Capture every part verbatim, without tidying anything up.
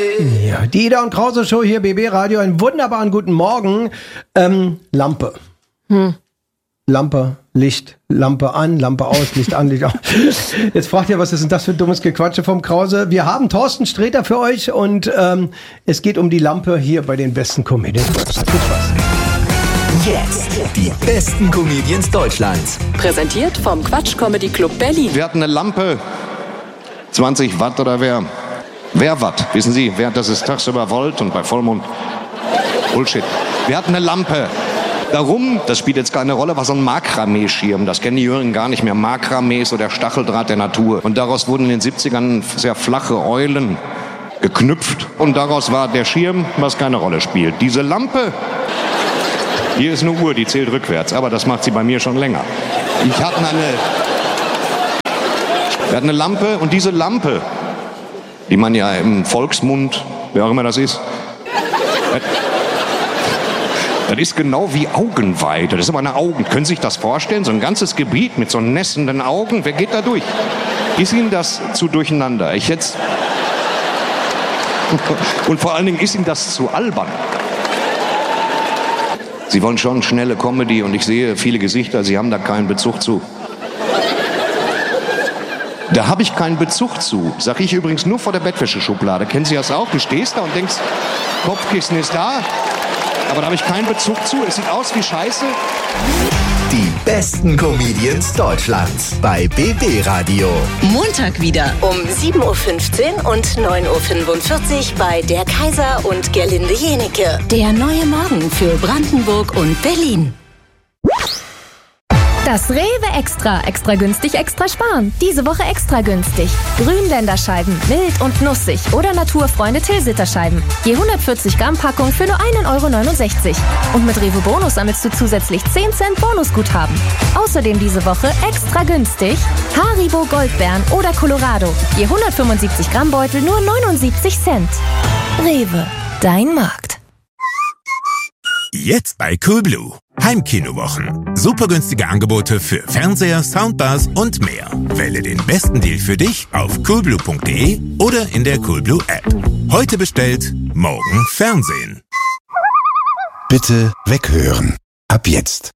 Ja, die Ida und Krause Show hier, B B Radio, einen wunderbaren guten Morgen. Ähm, Lampe. Hm. Lampe, Licht, Lampe an, Lampe aus, Licht an, Licht aus. Jetzt fragt ihr, was ist denn das für ein dummes Gequatsche vom Krause? Wir haben Thorsten Sträter für euch und ähm, es geht um die Lampe hier bei den besten Comedians. Viel Spaß. Jetzt die besten Comedians Deutschlands. Präsentiert vom Quatsch Comedy Club Berlin. Wir hatten eine Lampe, zwanzig Watt oder wer? Wer Watt? Wissen Sie, wer das ist tagsüber Volt und bei Vollmond Bullshit. Wir hatten eine Lampe. Darum, das spielt jetzt keine Rolle, war so ein Makramee-Schirm. Das kennen die Jüngeren gar nicht mehr. Makramee ist so der Stacheldraht der Natur. Und daraus wurden in den siebzigern sehr flache Eulen geknüpft. Und daraus war der Schirm, was keine Rolle spielt. Diese Lampe, hier ist eine Uhr, die zählt rückwärts. Aber das macht sie bei mir schon länger. Ich hatte eine, wir hatten eine Lampe und diese Lampe, die man ja im Volksmund, wer auch immer das ist, das, das ist genau wie Augenweide. Das ist aber eine Augen. Können Sie sich das vorstellen? So ein ganzes Gebiet mit so nässenden Augen. Wer geht da durch? Ist Ihnen das zu durcheinander? Ich jetzt und vor allen Dingen ist Ihnen das zu albern? Sie wollen schon schnelle Comedy und ich sehe viele Gesichter. Sie haben da keinen Bezug zu. Da habe ich keinen Bezug zu. Sag ich übrigens nur vor der Bettwäscheschublade. Kennen Sie das auch? Du stehst da und denkst, Kopfkissen ist da, aber da habe ich keinen Bezug zu. Es sieht aus wie Scheiße. Die besten Comedians Deutschlands bei B B Radio. Montag wieder um sieben Uhr fünfzehn und neun Uhr fünfundvierzig bei der Kaiser und Gerlinde Jenecke. Der neue Morgen für Brandenburg und Berlin. Das Rewe Extra. Extra günstig, extra sparen. Diese Woche extra günstig. Grünländerscheiben, mild und nussig oder Naturfreunde Tilsiterscheiben. Je hundertvierzig Gramm Packung für nur ein Euro neunundsechzig. Und mit Rewe Bonus sammelst du zusätzlich zehn Cent Bonusguthaben. Außerdem diese Woche extra günstig Haribo Goldbeeren oder Colorado. Je hundertfünfundsiebzig Gramm Beutel nur neunundsiebzig Cent. Rewe, dein Markt. Jetzt bei Coolblue. Heimkinowochen. Super günstige Angebote für Fernseher, Soundbars und mehr. Wähle den besten Deal für dich auf coolblue punkt de oder in der Coolblue App. Heute bestellt, morgen Fernsehen. Bitte weghören. Ab jetzt.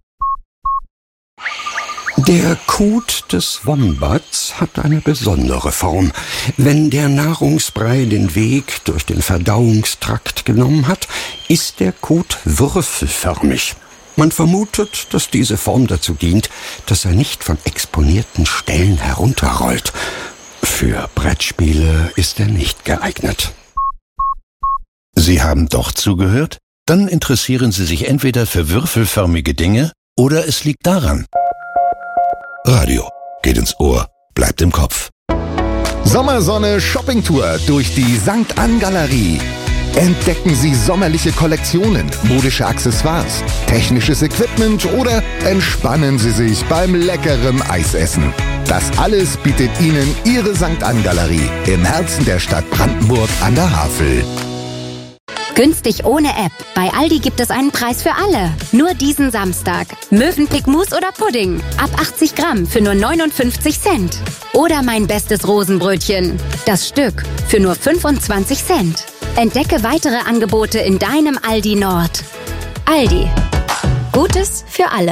Der Kot des Wombats hat eine besondere Form. Wenn der Nahrungsbrei den Weg durch den Verdauungstrakt genommen hat, ist der Kot würfelförmig. Man vermutet, dass diese Form dazu dient, dass er nicht von exponierten Stellen herunterrollt. Für Brettspiele ist er nicht geeignet. Sie haben doch zugehört? Dann interessieren Sie sich entweder für würfelförmige Dinge oder es liegt daran. Radio geht ins Ohr, bleibt im Kopf. Sommersonne Shoppingtour durch die Sankt Ann Galerie. Entdecken Sie sommerliche Kollektionen, modische Accessoires, technisches Equipment oder entspannen Sie sich beim leckeren Eisessen. Das alles bietet Ihnen Ihre Sankt Ann Galerie im Herzen der Stadt Brandenburg an der Havel. Günstig ohne App. Bei Aldi gibt es einen Preis für alle. Nur diesen Samstag. Mövenpick Mousse oder Pudding. Ab achtzig Gramm für nur neunundfünfzig Cent. Oder mein bestes Rosenbrötchen. Das Stück für nur fünfundzwanzig Cent. Entdecke weitere Angebote in deinem Aldi Nord. Aldi. Gutes für alle.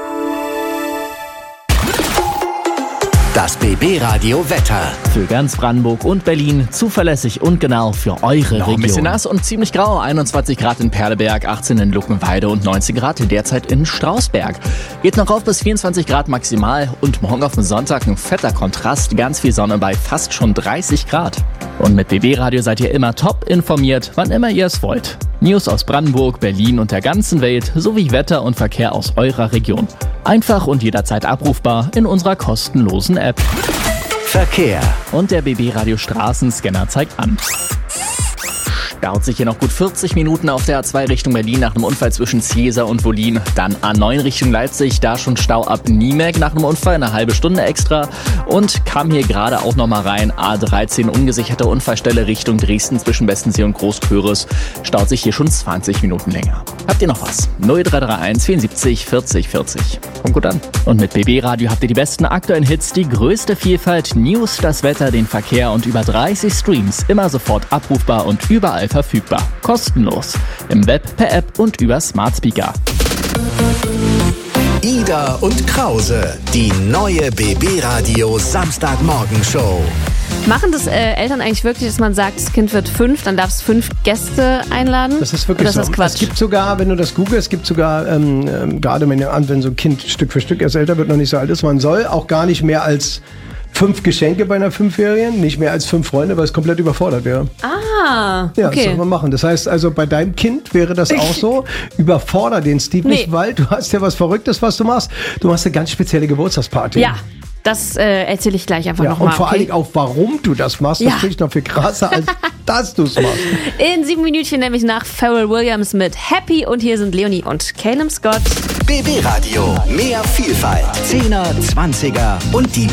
Das B B Radio Wetter. Für ganz Brandenburg und Berlin zuverlässig und genau für eure Noch Region. ein bisschen nass und ziemlich grau. einundzwanzig Grad in Perleberg, achtzehn in Luckenwalde und neunzehn Grad derzeit in Strausberg. Geht noch auf bis vierundzwanzig Grad maximal und morgen auf den Sonntag ein fetter Kontrast. Ganz viel Sonne bei fast schon dreißig Grad. Und mit B B Radio seid ihr immer top informiert, wann immer ihr es wollt. News aus Brandenburg, Berlin und der ganzen Welt sowie Wetter und Verkehr aus eurer Region. Einfach und jederzeit abrufbar in unserer kostenlosen App. Verkehr. Und der B B Radio Straßenscanner zeigt an. Dauert sich hier noch gut vierzig Minuten auf der A zwei Richtung Berlin nach einem Unfall zwischen Ziesa und Wollin. Dann A neun Richtung Leipzig, da schon Stau ab Niemek nach einem Unfall, eine halbe Stunde extra. Und kam hier gerade auch nochmal rein, A dreizehn, ungesicherte Unfallstelle Richtung Dresden zwischen Bestensee und Großköris. Staut sich hier schon zwanzig Minuten länger. Habt ihr noch was? null drei drei eins vierundsiebzig vierzig vierzig. Kommt gut an. Und mit B B Radio habt ihr die besten aktuellen Hits, die größte Vielfalt, News, das Wetter, den Verkehr und über dreißig Streams. Immer sofort abrufbar und überall verfügbar. Kostenlos. Im Web, per App und über Smart Speaker. Ida und Krause, die neue B B Radio Samstagmorgenshow. Machen das äh, Eltern eigentlich wirklich, dass man sagt, das Kind wird fünf, dann darf es fünf Gäste einladen? Das ist wirklich Oder so. Ist das Quatsch? Es gibt sogar, wenn du das googelst, es gibt sogar, ähm, ähm, gerade wenn, wenn so ein Kind Stück für Stück erst älter wird, noch nicht so alt ist, man soll auch gar nicht mehr als fünf Geschenke bei einer Fünfjährigen, nicht mehr als fünf Freunde, weil es komplett überfordert wäre. Ah, Ja, okay. das soll man machen. Das heißt also, bei deinem Kind wäre das auch so, überforder den Steve Nee. nicht, weil du hast ja was Verrücktes, was du machst. Du machst eine ganz spezielle Geburtstagsparty. Ja, das äh, erzähle ich gleich einfach Ja, nochmal. und vor okay? allen Dingen auch, warum du das machst, Ja. das finde ich noch viel krasser, als dass du es machst. In sieben Minütchen nämlich nach Pharrell Williams mit Happy und hier sind Leonie und Caleb Scott. B B Radio, mehr Vielfalt, Zehner, Zwanziger und die